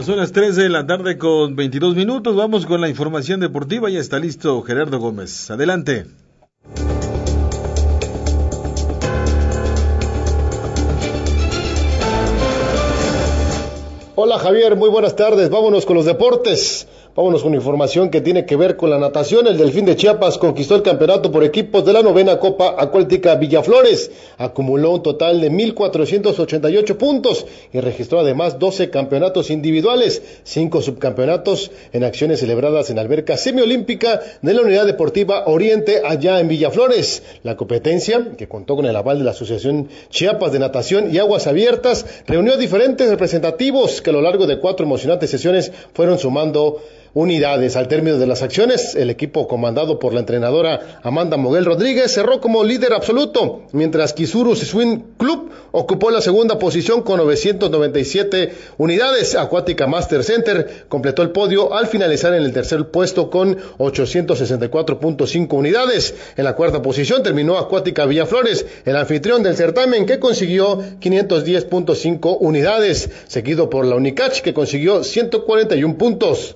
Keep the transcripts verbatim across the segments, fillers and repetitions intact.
Son las tres de la tarde con veintidós minutos. Vamos con la información deportiva. Ya está listo Gerardo Gómez. Adelante. Hola Javier, muy buenas tardes. Vámonos con los deportes. Vámonos con información que tiene que ver con la natación. El Delfín de Chiapas conquistó el campeonato por equipos de la novena Copa Acuática Villaflores. Acumuló un total de mil cuatrocientos ochenta y ocho puntos y registró además doce campeonatos individuales, cinco subcampeonatos en acciones celebradas en la alberca semiolímpica de la Unidad Deportiva Oriente allá en Villaflores. La competencia, que contó con el aval de la Asociación Chiapas de Natación y Aguas Abiertas, reunió a diferentes representativos que a lo largo de cuatro emocionantes sesiones fueron sumando unidades. Al término de las acciones, el equipo comandado por la entrenadora Amanda Moguel Rodríguez cerró como líder absoluto, mientras Kisurus Swim Club ocupó la segunda posición con novecientas noventa y siete unidades. Acuática Master Center completó el podio al finalizar en el tercer puesto con ochocientas sesenta y cuatro punto cinco unidades. En la cuarta posición terminó Acuática Villaflores, el anfitrión del certamen, que consiguió quinientas diez punto cinco unidades, seguido por la Unicach, que consiguió ciento cuarenta y uno puntos.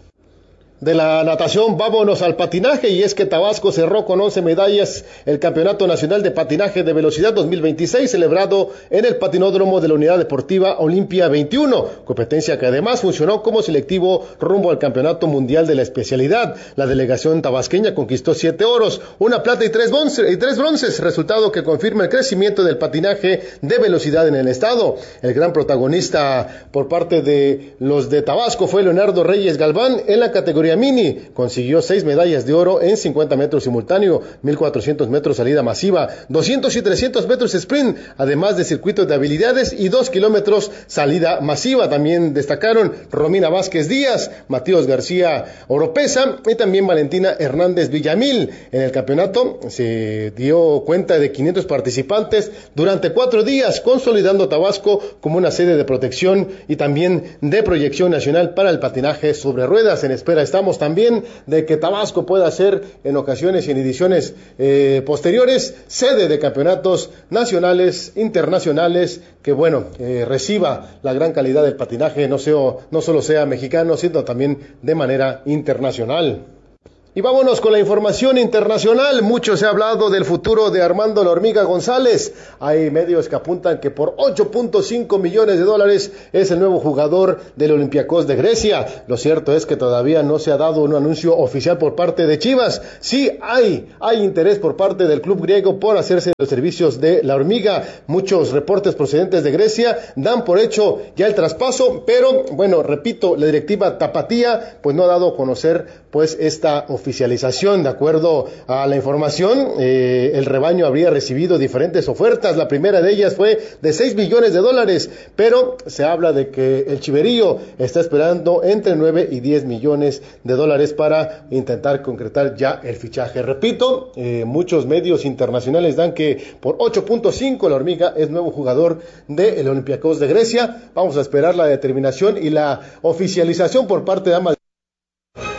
De la natación vámonos al patinaje, y es que Tabasco cerró con once medallas el Campeonato Nacional de Patinaje de Velocidad dos mil veintiséis, celebrado en el patinódromo de la Unidad Deportiva Olimpia veintiuno, competencia que además funcionó como selectivo rumbo al Campeonato Mundial de la especialidad. La delegación tabasqueña conquistó siete oros, una plata y tres, bronce, y tres bronces, resultado que confirma el crecimiento del patinaje de velocidad en el estado. El gran protagonista por parte de los de Tabasco fue Leonardo Reyes Galván en la categoría mini. Consiguió seis medallas de oro en cincuenta metros simultáneo, mil cuatrocientos metros salida masiva, doscientos y trescientos metros sprint, además de circuitos de habilidades y dos kilómetros salida masiva. También destacaron Romina Vázquez Díaz, Matías García Oropesa y también Valentina Hernández Villamil. En el campeonato se dio cuenta de quinientos participantes durante cuatro días, consolidando Tabasco como una sede de protección y también de proyección nacional para el patinaje sobre ruedas. En espera está también de que Tabasco pueda ser en ocasiones y en ediciones eh, posteriores sede de campeonatos nacionales, internacionales, que bueno, eh, reciba la gran calidad del patinaje, no, sea, no solo sea mexicano, sino también de manera internacional. Y vámonos con la información internacional. Mucho se ha hablado del futuro de Armando La Hormiga González. Hay medios que apuntan que por ocho punto cinco millones de dólares es el nuevo jugador del Olympiacos de Grecia. Lo cierto es que todavía no se ha dado un anuncio oficial por parte de Chivas. Sí hay, hay interés por parte del club griego por hacerse los servicios de La Hormiga. Muchos reportes procedentes de Grecia dan por hecho ya el traspaso, pero bueno, repito, la directiva tapatía pues no ha dado a conocer pues esta oficialización. De acuerdo a la información, eh, el rebaño habría recibido diferentes ofertas. La primera de ellas fue de seis millones de dólares, pero se habla de que el Chiverío está esperando entre nueve y diez millones de dólares para intentar concretar ya el fichaje. Repito, eh, muchos medios internacionales dan que por ocho punto cinco La Hormiga es nuevo jugador del Olympiacos de Grecia. Vamos a esperar la determinación y la oficialización por parte de ambas